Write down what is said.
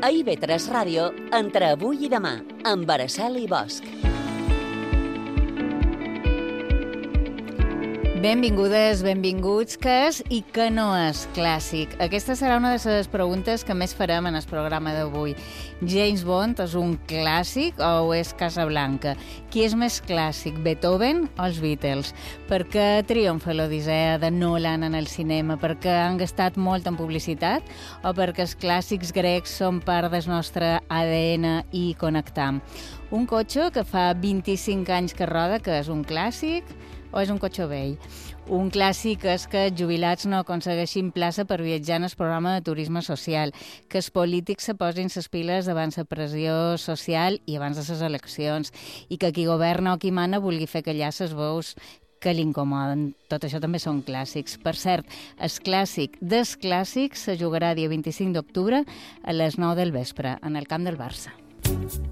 A IB3 Ràdio, entre avui i demà, amb Araceli Bosch. Benvingudes, benvinguts, què és i què no és clàssic? Aquesta serà una de les preguntes que més farem en el programa d'avui. James Bond és un clàssic o és Casablanca? Qui és més clàssic, Beethoven o els Beatles? Per què triomfa l'Odissea de Nolan en el cinema? Perquè han gastat molt en publicitat o perquè els clàssics grecs són part del nostre ADN i connectam? Un cotxe que fa 25 anys que roda, que és un clàssic o és un cotxe vell? Un clàssic és que els jubilats no aconsegueixin plaça per viatjar en el programa de turisme social, que els polítics se posin les piles davant la pressió social i abans de les eleccions, i que qui governa o qui mana vulgui fer callar les veus que l'incomoden. Tot això també són clàssics. Per cert, el clàssic dels clàssics se jugarà dia 25 d'octubre a les 9 del vespre en el camp del Barça.